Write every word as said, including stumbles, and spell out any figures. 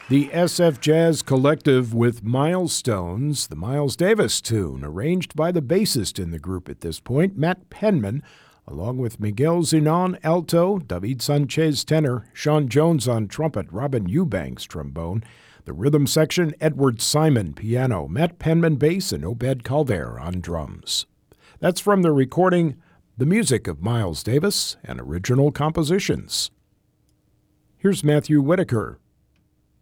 The S F Jazz Collective with Milestones, the Miles Davis tune, arranged by the bassist in the group at this point, Matt Penman, along with Miguel Zenon, alto, David Sanchez, tenor, Sean Jones on trumpet, Robin Eubanks, trombone, the rhythm section, Edward Simon, piano, Matt Penman, bass, and Obed Calder on drums. That's from the recording The Music of Miles Davis and Original Compositions. Here's Matthew Whitaker.